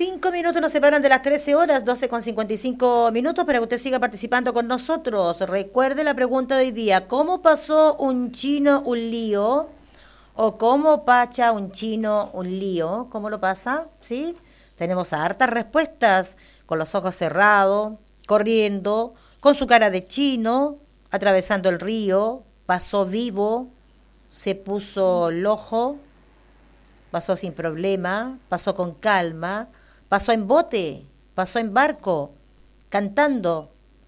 5 minutos nos separan de las 13 horas, 12:55 para que usted siga participando con nosotros. Recuerde la pregunta de hoy día: ¿cómo pasó un chino un lío? ¿O cómo pacha un chino un lío? ¿Cómo lo pasa? ¿Sí? Tenemos hartas respuestas: con los ojos cerrados, corriendo, con su cara de chino, atravesando el río, pasó vivo, se puso lojo, pasó sin problema, pasó con calma, pasó en bote, pasó en barco, cantando.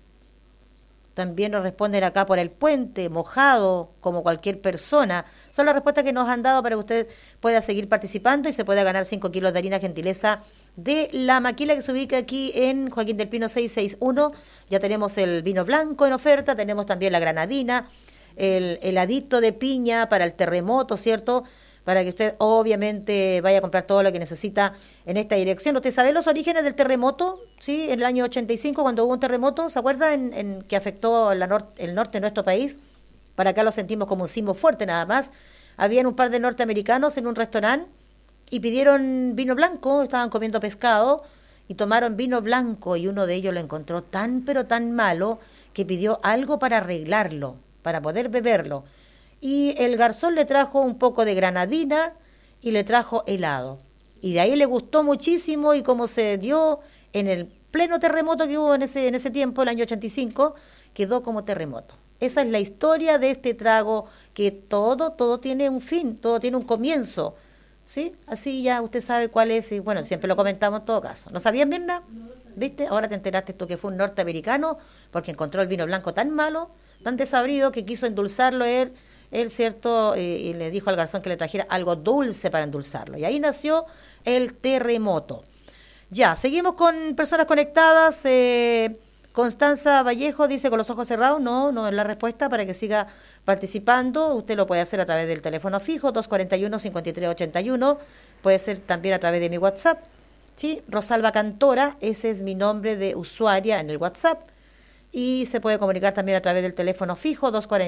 También nos responden acá por el puente, mojado, como cualquier persona. Son las respuestas que nos han dado para que usted pueda seguir participando y se pueda ganar 5 kilos de harina, gentileza de La Maquila, que se ubica aquí en Joaquín del Pino 661. Ya tenemos el vino blanco en oferta, tenemos también la granadina, el heladito de piña para el terremoto, ¿cierto?, para que usted obviamente vaya a comprar todo lo que necesita en esta dirección. ¿Usted sabe los orígenes del terremoto? Sí, en el año 85, cuando hubo un terremoto, ¿se acuerda? En que afectó el norte de nuestro país. Para acá lo sentimos como un sismo fuerte nada más. Habían un par de norteamericanos en un restaurante y pidieron vino blanco, estaban comiendo pescado y tomaron vino blanco, y uno de ellos lo encontró tan pero tan malo que pidió algo para arreglarlo, para poder beberlo. Y el garzón le trajo un poco de granadina y le trajo helado. Y de ahí le gustó muchísimo, y como se dio en el pleno terremoto que hubo en ese tiempo, el año 85, quedó como terremoto. Esa es la historia de este trago, que todo tiene un fin, todo tiene un comienzo, ¿sí? Así ya usted sabe cuál es, y bueno, siempre lo comentamos en todo caso. ¿No sabían bien nada? ¿Viste? Ahora te enteraste tú que fue un norteamericano porque encontró el vino blanco tan malo, tan desabrido, que quiso endulzarlo él, ¿cierto? Y le dijo al garzón que le trajera algo dulce para endulzarlo. Y ahí nació el terremoto. Ya, seguimos con personas conectadas. Constanza Vallejo dice con los ojos cerrados. No es la respuesta, para que siga participando. Usted lo puede hacer a través del teléfono fijo, 241-5381. Puede ser también a través de mi WhatsApp. ¿Sí? Rosalba Cantora, ese es mi nombre de usuaria en el WhatsApp. Y se puede comunicar también a través del teléfono fijo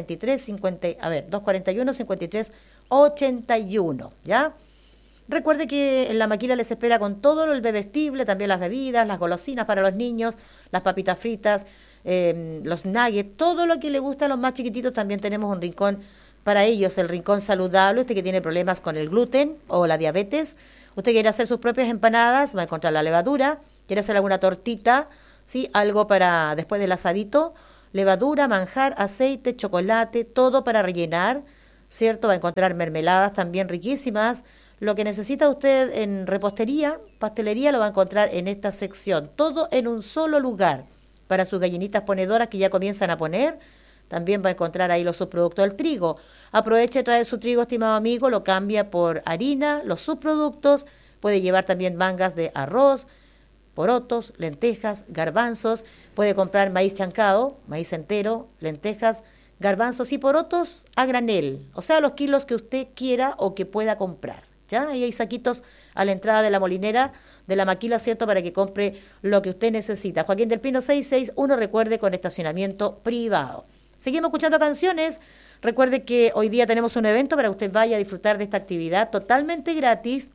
241-5381, ¿ya? Recuerde que en La Maquila les espera con todo el bebestible, también las bebidas, las golosinas para los niños, las papitas fritas, los nuggets, todo lo que le gusta a los más chiquititos. También tenemos un rincón para ellos, el rincón saludable. Usted que tiene problemas con el gluten o la diabetes, usted quiere hacer sus propias empanadas, va a encontrar la levadura. Quiere hacer alguna tortita, ¿sí? Algo para después del asadito, levadura, manjar, aceite, chocolate, todo para rellenar, ¿cierto? Va a encontrar mermeladas también riquísimas. Lo que necesita usted en repostería, pastelería, lo va a encontrar en esta sección. Todo en un solo lugar. Para sus gallinitas ponedoras que ya comienzan a poner, también va a encontrar ahí los subproductos del trigo. Aproveche de traer su trigo, estimado amigo, lo cambia por harina, los subproductos. Puede llevar también mangas de arroz, porotos, lentejas, garbanzos. Puede comprar maíz chancado, maíz entero, lentejas, garbanzos y porotos a granel, o sea, los kilos que usted quiera o que pueda comprar, ¿ya? Ahí hay saquitos a la entrada de la molinera de La Maquila, ¿cierto?, para que compre lo que usted necesita. Joaquín del Pino 661, recuerde, con estacionamiento privado. Seguimos escuchando canciones. Recuerde que hoy día tenemos un evento para que usted vaya a disfrutar de esta actividad totalmente gratis.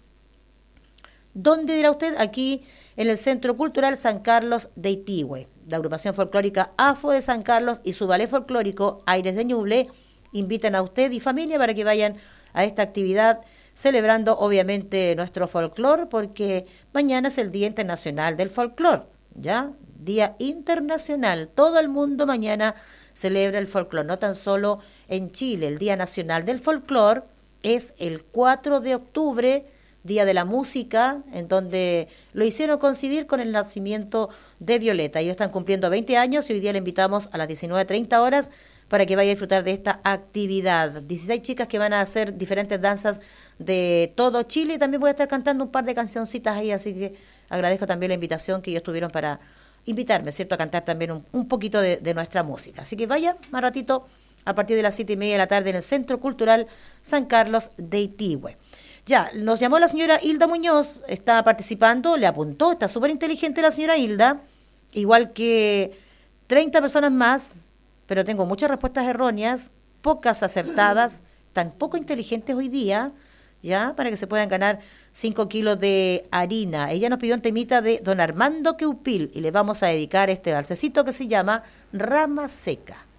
¿Dónde dirá usted? Aquí en el Centro Cultural San Carlos de Itigüe. La agrupación folclórica AFO de San Carlos y su ballet folclórico Aires de Ñuble invitan a usted y familia para que vayan a esta actividad, celebrando obviamente nuestro folclor, porque mañana es el Día Internacional del Folclor, ¿ya? Día internacional. Todo el mundo mañana celebra el folclor, no tan solo en Chile. El Día Nacional del Folclor es el 4 de octubre, Día de la Música, en donde lo hicieron coincidir con el nacimiento de Violeta. Ellos están cumpliendo 20 años y hoy día le invitamos a las 19:30 horas para que vaya a disfrutar de esta actividad. 16 chicas que van a hacer diferentes danzas de todo Chile, y también voy a estar cantando un par de cancioncitas ahí, así que agradezco también la invitación que ellos tuvieron para invitarme, ¿cierto?, a cantar también un poquito de nuestra música. Así que vaya más ratito a partir de las 7:30 de la tarde en el Centro Cultural San Carlos de Itigüe. Ya, nos llamó la señora Hilda Muñoz, está participando, le apuntó, está súper inteligente la señora Hilda, igual que 30 personas más, pero tengo muchas respuestas erróneas, pocas acertadas, tan poco inteligentes hoy día, ya, para que se puedan ganar 5 kilos de harina. Ella nos pidió un temita de don Armando Queupil y le vamos a dedicar este balsecito que se llama Rama Seca.